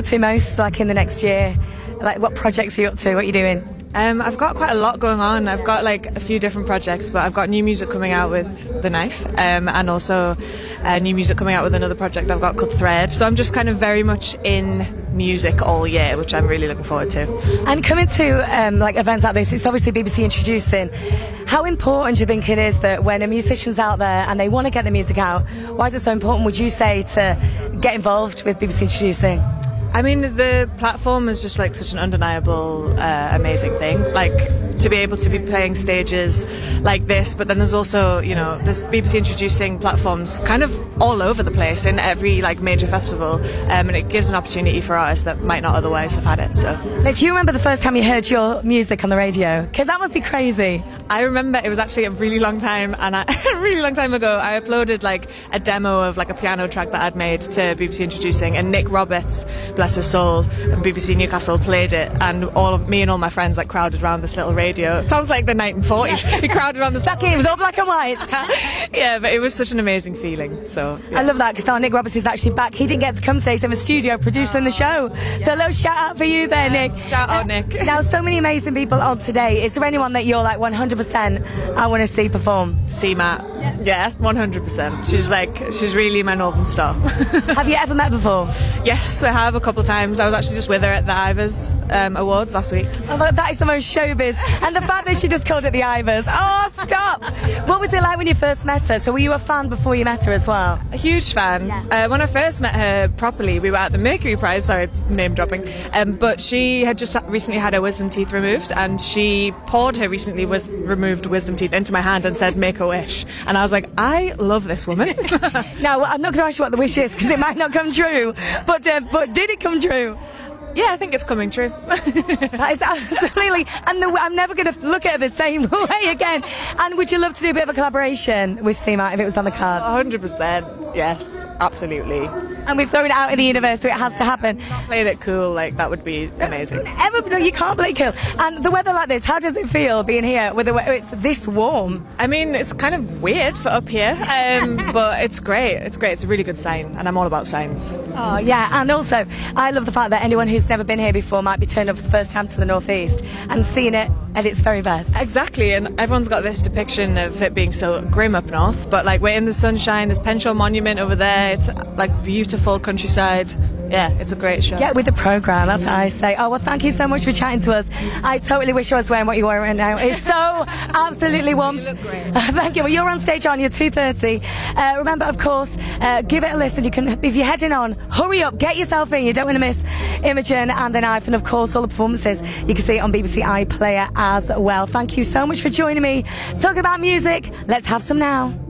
up to most, like, in the next year? Like, what projects are you up to? What are you doing? I've got quite a lot going on. I've got like a few different projects, but I've got new music coming out with The Knife, and also new music coming out with another project I've got called Thread. So I'm just kind of very much in music all year, which I'm really looking forward to. And coming to like events like this, it's obviously BBC Introducing. How important do you think it is that when a musician's out there and they want to get the music out, why is it so important, would you say, to get involved with BBC Introducing? I mean, the platform is just like such an undeniable, amazing thing. Like, to be able to be playing stages like this, but then there's also, you know, there's BBC Introducing platforms kind of all over the place in every like major festival, and it gives an opportunity for artists that might not otherwise have had it. So, do you remember the first time you heard your music on the radio? Because that must be crazy. I remember it was actually a really long time, and a really long time ago, I uploaded like a demo of like a piano track that I'd made to BBC Introducing, and Nick Roberts, bless his soul, and BBC Newcastle played it, and me and all my friends like crowded around this little radio. It sounds like the 1940s. We crowded around this. It was all black and white. Yeah, but it was such an amazing feeling. So yeah. I love that, because Nick Roberts is actually back. He didn't get to come today, so in the studio producing the show. So a little shout out for you there, Nick. Shout out, Nick. Now, so many amazing people on today. Is there anyone that you're like 100% I want to see perform? CMAT. Yeah, 100%. She's really my Northern Star. Have you ever met before? Yes, I have a couple of times. I was actually just with her at the Ivors Awards last week. Oh, that is the most showbiz. And the fact that she just called it the Ivors. Oh, stop! What was it like when you first met her? So were you a fan before you met her as well? A huge fan. Yeah. When I first met her properly, we were at the Mercury Prize, sorry, name dropping, but she had just recently had her wisdom teeth removed, and she poured her recently removed wisdom teeth into my hand and said, "Make a wish." And I was like, I love this woman. Now, I'm not going to ask you what the wish is, because it might not come true, but did it come true? Yeah, I think it's coming true. That is absolutely, and I'm never going to look at her the same way again. And would you love to do a bit of a collaboration with CMAT if it was on the cards? 100%, yes, absolutely. And we've thrown it out in the universe, so it has to happen. Played it cool, like that would be amazing. You can't play it cool. And the weather like this, how does it feel being here with it's this warm? I mean, it's kind of weird for up here, but it's great. It's great. It's a really good sign, and I'm all about signs. Oh yeah, and also I love the fact that anyone who's never been here before might be turned up for the first time to the Northeast and seeing it at its very best. Exactly, and everyone's got this depiction of it being so grim up north, but like we're in the sunshine. There's Penshaw Monument over there. It's like beautiful countryside. Yeah, it's a great show. Yeah, with the programme, that's what I say. Oh, well, thank you so much for chatting to us. I totally wish I was wearing what you're wearing right now. It's so absolutely warm. You look great. Thank you. Well, you're on stage on, you're 2:30. Remember, of course, give it a listen. You can, if you're heading on, hurry up, get yourself in. You don't want to miss Imogen and The Knife, and of course, all the performances. You can see it on BBC iPlayer as well. Thank you so much for joining me. Talking about music, let's have some now.